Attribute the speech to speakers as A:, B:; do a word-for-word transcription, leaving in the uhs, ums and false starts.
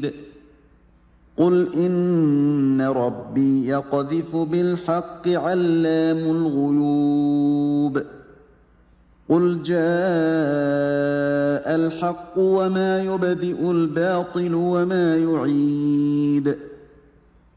A: بعيد قل إن ربي يقذف بالحق علام الغيوب قل جاء الحق وما يبدئ الباطل وما يعيد